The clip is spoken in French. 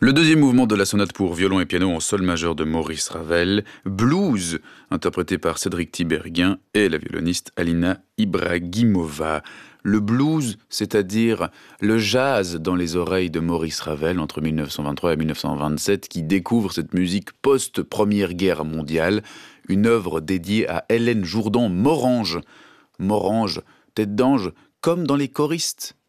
Le deuxième mouvement de la sonate pour violon et piano en sol majeur de Maurice Ravel, Blues, interprété par Cédric Tiberghien et la violoniste Alina Ibragimova. Le blues, c'est-à-dire le jazz dans les oreilles de Maurice Ravel entre 1923 et 1927, qui découvre cette musique post-Première Guerre mondiale, une œuvre dédiée à Hélène Jourdan Morange. Morange, tête d'ange, comme dans les choristes